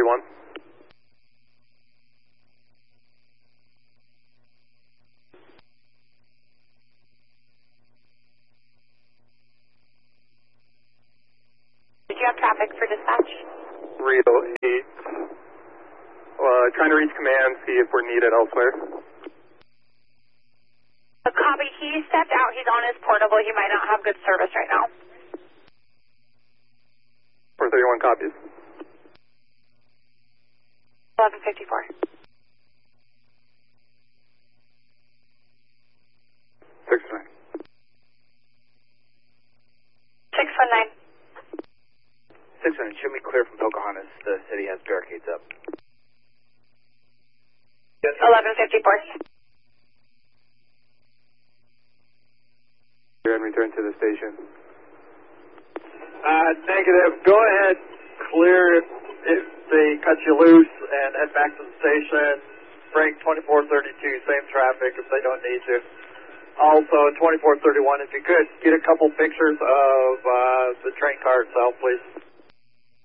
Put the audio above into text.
2431. Did you have traffic for dispatch? 308. Trying to reach command, see if we're needed elsewhere. A copy. He stepped out. He's on his portable. He might not have good service right now. 431 copies. 1154. 619. 619. 619, show me clear from Pocahontas. The city has barricades up. 1154. And return to the station. Negative. Go ahead, clear if they cut you loose and head back to the station. Bring 2432, same traffic if they don't need you. Also, 2431, if you could, get a couple pictures of the train car itself, please.